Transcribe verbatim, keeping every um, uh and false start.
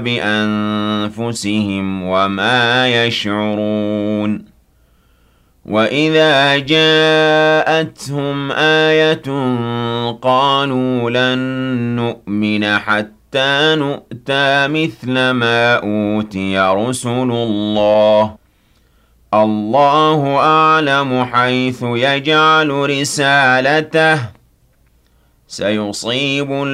بِأَنفُسِهِمْ وَمَا يَشْعُرُونَ وَإِذَا جَاءَتْهُمْ آيَةٌ قَالُوا لَن نُّؤْمِنَ حَتَّىٰ نُؤْتَىٰ مِثْلَ مَا أُوتِيَ رُسُلُ اللَّهِ ۘ اللَّهُ أَعْلَمُ حَيْثُ يَجْعَلُ رِسَالَتَهُ ۗ سَيُصِيبُ